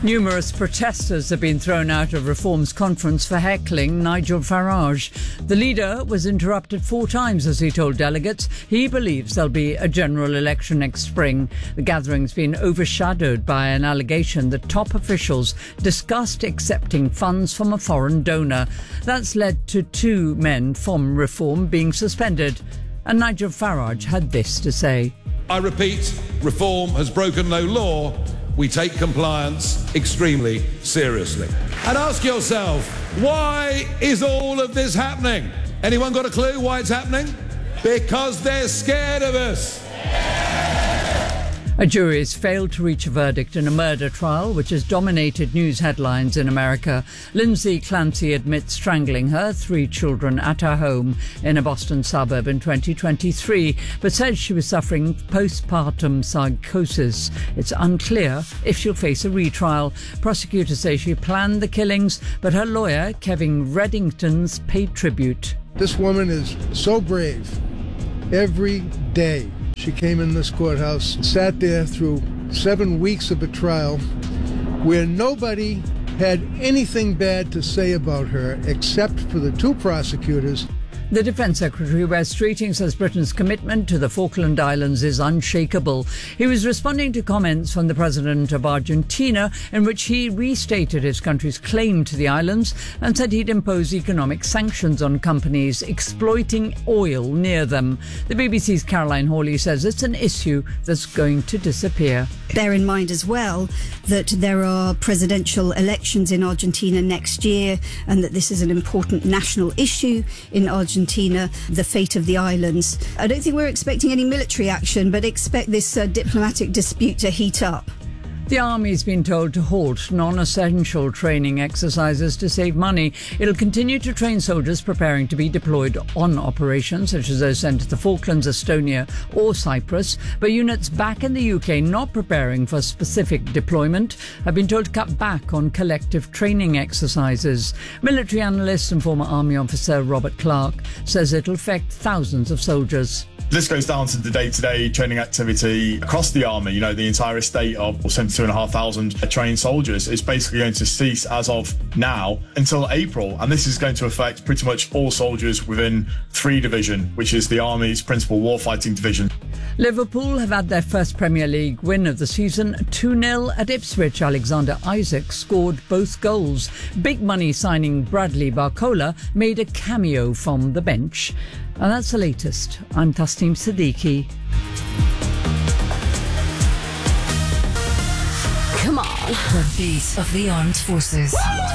Numerous protesters have been thrown out of Reform's conference for heckling Nigel Farage. The leader was interrupted 4 times as he told delegates he believes there'll be a general election next spring. The gathering's been overshadowed by an allegation that top officials discussed accepting funds from a foreign donor. That's led to 2 men from Reform being suspended. And Nigel Farage had this to say. I repeat, Reform has broken no law. We take compliance extremely seriously. And ask yourself, why is all of this happening? Anyone got a clue why it's happening? Because they're scared of us. A jury has failed to reach a verdict in a murder trial which has dominated news headlines in America. Lindsay Clancy admits strangling her 3 children at her home in a Boston suburb in 2023, but says she was suffering postpartum psychosis. It's unclear if she'll face a retrial. Prosecutors say she planned the killings, but her lawyer, Kevin Reddington's, paid tribute. This woman is so brave every day. She came in this courthouse, sat there through 7 weeks of a trial where nobody had anything bad to say about her except for the 2 prosecutors. The Defence Secretary, Wes Streeting, says Britain's commitment to the Falkland Islands is unshakable. He was responding to comments from the President of Argentina in which he restated his country's claim to the islands and said he'd impose economic sanctions on companies exploiting oil near them. The BBC's Caroline Hawley says it's an issue that's going to disappear. Bear in mind as well that there are presidential elections in Argentina next year and that this is an important national issue in Argentina, the fate of the islands. I don't think we're expecting any military action, but expect this diplomatic dispute to heat up. The Army's been told to halt non-essential training exercises to save money. It'll continue to train soldiers preparing to be deployed on operations, such as those sent to the Falklands, Estonia or Cyprus. But units back in the UK not preparing for specific deployment have been told to cut back on collective training exercises. Military analyst and former Army officer Robert Clark says it'll affect thousands of soldiers. This goes down to the day-to-day training activity across the Army. You know, the entire estate of 72,500 trained soldiers is basically going to cease as of now until April. And this is going to affect pretty much all soldiers within 3 Division, which is the Army's principal warfighting division. Liverpool have had their first Premier League win of the season, 2-0 at Ipswich. Alexander Isak scored both goals. Big money signing Bradley Barcola made a cameo from the bench. And that's the latest. I'm Tasneem Siddiqui. Come on. The beat of the armed forces.